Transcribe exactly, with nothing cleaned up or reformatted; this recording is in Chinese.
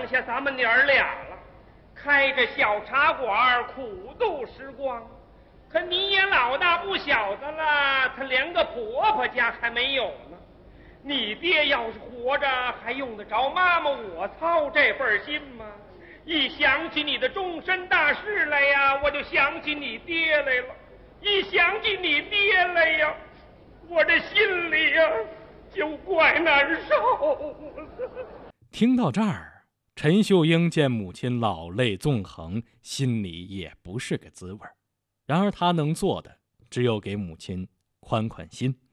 剩下咱们娘儿俩了，开着小茶馆苦度时光。可你也老大不小的了，他连个婆婆家还没有呢。你爹要是活着，还用得着妈妈我操这份心吗？一想起你的终身大事来呀，我就想起你爹来了。一想起你爹来呀，我这心里呀就怪难受。 听到这儿，陈秀英见母亲老泪纵横，心里也不是个滋味。然而她能做的，只有给母亲宽宽心。